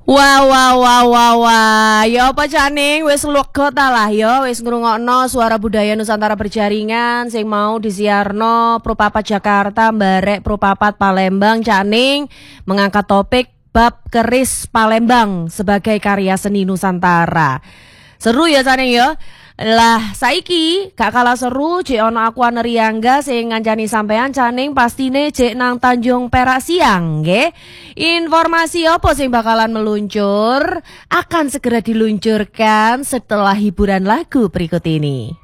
Wah wah wah wah wah, ya apa caning wis lega ta lah ya wis ngrungokno suara budaya Nusantara berjaringan sing mau disiarno Propapat Jakarta Mbarek Propapat Palembang caning mengangkat topik bab keris Palembang sebagai karya seni Nusantara. Seru ya caning ya. Lah saiki gak kalah seru jek ono aku Aneriangga sing ngancani sampean caning pastine jek nang Tanjung Perak siang nggih. Informasi apa sing bakalan meluncur akan segera diluncurkan setelah hiburan lagu berikut ini.